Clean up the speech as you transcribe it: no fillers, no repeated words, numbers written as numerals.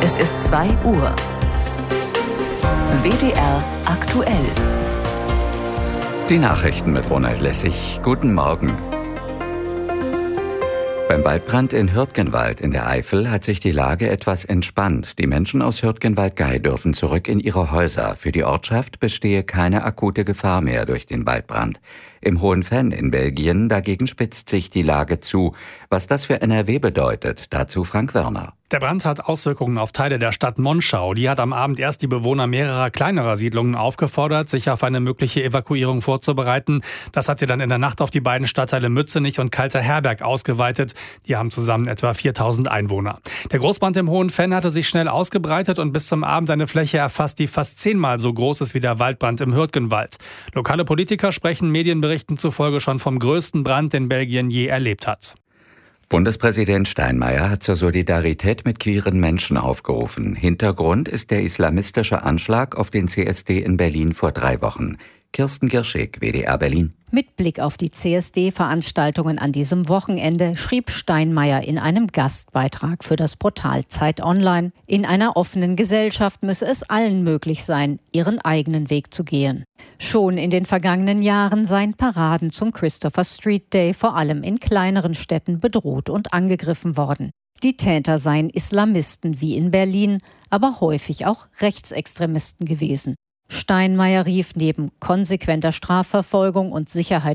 Es ist 2 Uhr. WDR aktuell. Die Nachrichten mit Ronald Lessig. Guten Morgen. Beim Waldbrand in Hürtgenwald in der Eifel hat sich die Lage etwas entspannt. Die Menschen aus Hürtgenwald-Gei dürfen zurück in ihre Häuser. Für die Ortschaft bestehe keine akute Gefahr mehr durch den Waldbrand. Im Hohenfenn in Belgien dagegen spitzt sich die Lage zu. Was das für NRW bedeutet, dazu Frank Wörner. Der Brand hat Auswirkungen auf Teile der Stadt Monschau. Die hat am Abend erst die Bewohner mehrerer kleinerer Siedlungen aufgefordert, sich auf eine mögliche Evakuierung vorzubereiten. Das hat sie dann in der Nacht auf die beiden Stadtteile Mützenich und Kalter Herberg ausgeweitet. Die haben zusammen etwa 4000 Einwohner. Der Großbrand im Hohenfenn hatte sich schnell ausgebreitet und bis zum Abend eine Fläche erfasst, die fast 10-mal so groß ist wie der Waldbrand im Hürtgenwald. Lokale Politiker sprechen Medienberichten zufolge schon vom größten Brand, den Belgien je erlebt hat. Bundespräsident Steinmeier hat zur Solidarität mit queeren Menschen aufgerufen. Hintergrund ist der islamistische Anschlag auf den CSD in Berlin vor 3 Wochen. Kirsten Girschig, WDR Berlin. Mit Blick auf die CSD-Veranstaltungen an diesem Wochenende schrieb Steinmeier in einem Gastbeitrag für das Portal Zeit Online: In einer offenen Gesellschaft müsse es allen möglich sein, ihren eigenen Weg zu gehen. Schon in den vergangenen Jahren seien Paraden zum Christopher Street Day vor allem in kleineren Städten bedroht und angegriffen worden. Die Täter seien Islamisten wie in Berlin, aber häufig auch Rechtsextremisten gewesen. Steinmeier rief neben konsequenter Strafverfolgung und Sicherheit